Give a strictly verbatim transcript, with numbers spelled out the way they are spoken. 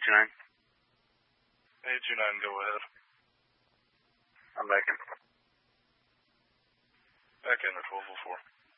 two nine. eight two nine, go ahead. I'm back in. Back in at twelve oh four.